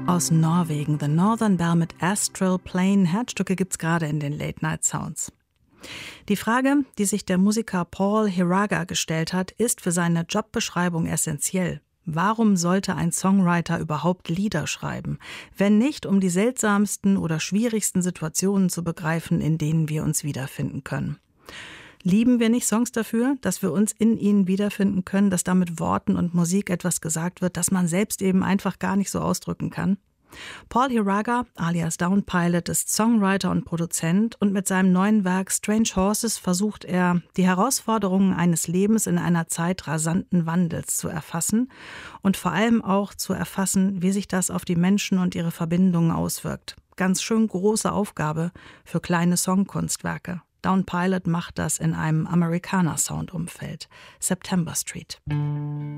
Aus Norwegen, The Northern Bell mit Astral Plane. Herzstücke gibt's gerade in den Late Night Sounds. Die Frage, die sich der Musiker Paul Hiraga gestellt hat, ist für seine Jobbeschreibung essentiell. Warum sollte ein Songwriter überhaupt Lieder schreiben, wenn nicht, um die seltsamsten oder schwierigsten Situationen zu begreifen, in denen wir uns wiederfinden können? Lieben wir nicht Songs dafür, dass wir uns in ihnen wiederfinden können, dass da mit Worten und Musik etwas gesagt wird, das man selbst eben einfach gar nicht so ausdrücken kann? Paul Hiraga, alias Downpilot, ist Songwriter und Produzent und mit seinem neuen Werk Strange Horses versucht er, die Herausforderungen eines Lebens in einer Zeit rasanten Wandels zu erfassen und vor allem auch zu erfassen, wie sich das auf die Menschen und ihre Verbindungen auswirkt. Ganz schön große Aufgabe für kleine Songkunstwerke. Downpilot macht das in einem Americana-Sound-Umfeld. September Street.